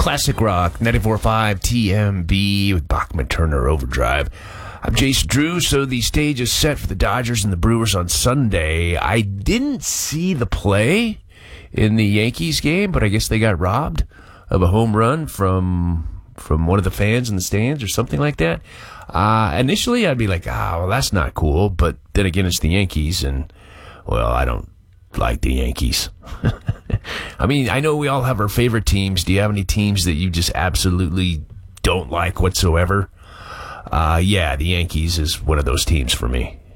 Classic Rock, 94.5 TMB with Bachman Turner Overdrive. I'm Jason Drew, so the stage is set for the Dodgers and the Brewers on Sunday. I didn't see the play in the Yankees game, but I guess they got robbed of a home run from one of the fans in the stands or something like that. Initially, I'd be like, well, that's not cool. But then again, it's the Yankees, and, well, I don't like the Yankees. I mean, I know we all have our favorite teams. Do you have any teams that you just absolutely don't like whatsoever? Yeah, the Yankees is one of those teams for me.